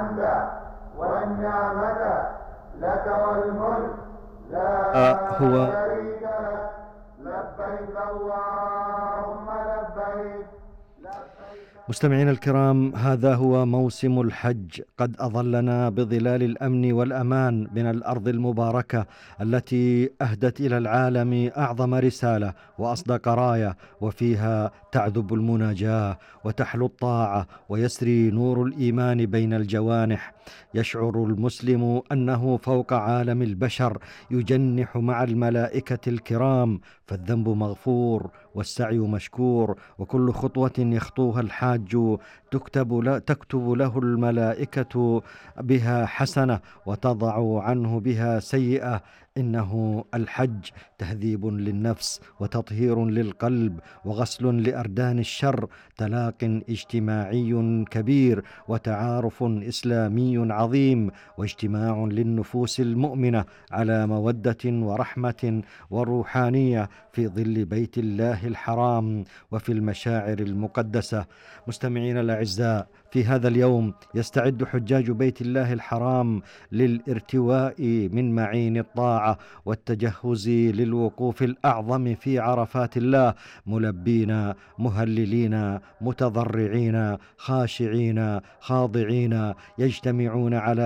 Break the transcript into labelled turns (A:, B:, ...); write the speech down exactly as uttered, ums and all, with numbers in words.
A: الحمد والنعمة لك والملك لا
B: آه، هو
A: شريك لك. لبيك اللهم لبيك لبيك.
B: مستمعينا الكرام، هذا هو موسم الحج، قد أظلنا بظلال الأمن والأمان من الأرض المباركة التي أهدت إلى العالم أعظم رسالة وأصدق راية، وفيها تعذب المناجاة وتحلو الطاعة ويسري نور الإيمان بين الجوانح. يشعر المسلم أنه فوق عالم البشر، يجنح مع الملائكة الكرام، فالذنب مغفور والسعي مشكور، وكل خطوة يخطوها الحاج تكتب له, تكتب له الملائكة بها حسنة وتضع عنه بها سيئة. إنه الحج تهذيب للنفس وتطهير للقلب وغسل لأردان الشر، تلاق اجتماعي كبير وتعارف إسلامي عظيم، واجتماع للنفوس المؤمنة على مودة ورحمة وروحانية في ظل بيت الله الحرام وفي المشاعر المقدسة. مستمعين الأعزاء، في هذا اليوم يستعد حجاج بيت الله الحرام للارتواء من معين الطاعة والتجهز للوقوف الأعظم في عرفات الله، ملبين مهللين متضرعين خاشعين خاضعين، يجتمعون على